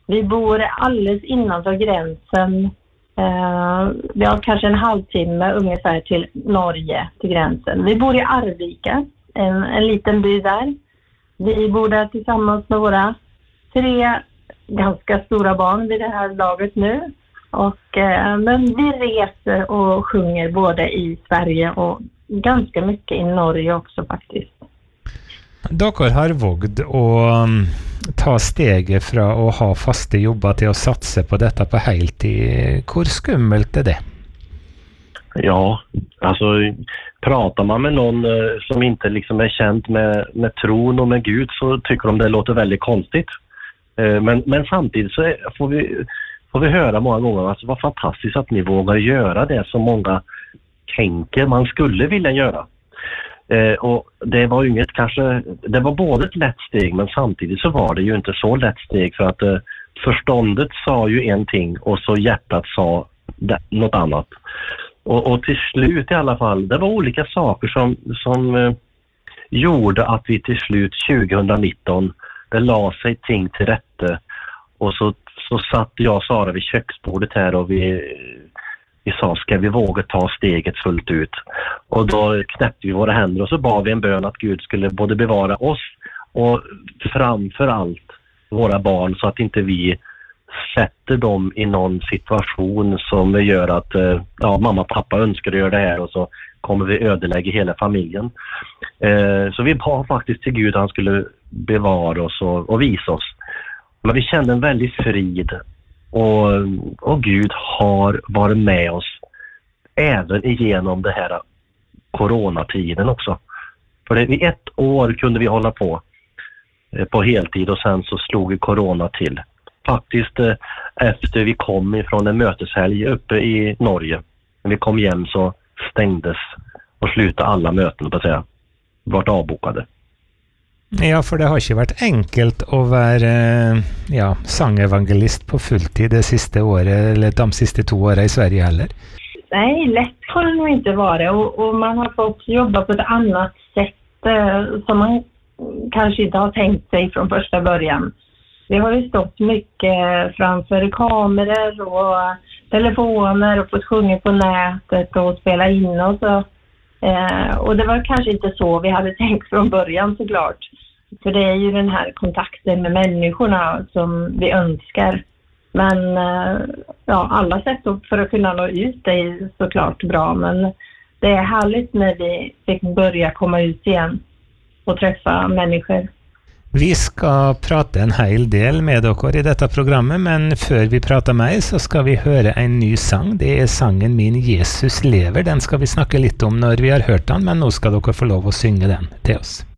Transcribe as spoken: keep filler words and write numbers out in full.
Vi bor alldeles innanför gränsen. Eh, vi har kanske en halvtimme ungefär till Norge, till gränsen. Vi bor i Arvika, en, en liten by där. Vi bor där tillsammans med våra tre ganska stora barn vid det här laget nu. Och, eh, men vi reser och sjunger både i Sverige och ganska mycket i Norge också faktiskt. Dere har vågd å um, ta steget fra å ha faste jobber til å satse på detta på heltid. Hvor skummelt är det? Ja, alltså pratar man med någon eh, som inte liksom är känd med, med tron och med Gud, så tycker de det låter väldigt konstigt. Eh, men, men samtidigt så är, får, vi, får vi höra många gånger att det var fantastiskt att ni vågar göra det som många tänker man skulle vilja göra. Eh, och det var ju inget kanske, det var både ett lätt steg, men samtidigt så var det ju inte så lätt steg, för att eh, förståndet sa ju en ting och så hjärtat sa det, något annat. Och, och till slut i alla fall, det var olika saker som, som eh, gjorde att vi till slut tjugonitton, det la sig ting till rätte, och så, så satt jag och Sara vid köksbordet här och vi Vi sa, ska vi våga ta steget fullt ut? Och då knäppte vi våra händer och så bad vi en bön att Gud skulle både bevara oss och framför allt våra barn, så att inte vi sätter dem i någon situation som gör att ja, mamma och pappa önskar att göra det här och så kommer vi ödelägga hela familjen. Eh, så vi bad faktiskt till Gud att han skulle bevara oss och, och visa oss. Men vi kände en väldigt frid. Och, och Gud har varit med oss även igenom det här coronatiden också. För det, i ett år kunde vi hålla på på heltid och sen så slog corona till. Faktiskt efter vi kom ifrån en möteshelg uppe i Norge. När vi kom hem så stängdes och slutade alla möten, på att säga. Vart avbokade. Ja, for det har ikke vært enkelt å være ja, sangevangelist på fulltid det siste året, eller de siste to årene i Sverige heller. Nej, lätt har det nog inte varit, och, och man har fått jobba på ett annat sätt eh, som man kanske inte har tänkt sig från första början. Vi har ju stått mycket framför kameror och telefoner och fått sjunga på nätet och spela in och så. Eh, och det var kanske inte så vi hade tänkt från början, såklart. För det är ju den här kontakten med människorna som vi önskar. Men eh, ja, alla sätt för att kunna nå ut är såklart bra. Men det är härligt när vi fick börja komma ut igen och träffa människor. Vi ska prata en hel del med dere i detta programmet, men før vi prater mer så skal vi høre en ny sang. Det er sangen Min Jesus lever. Den skal vi snakke litt om når vi har hørt den, men nå skal dere få lov å synge den til oss.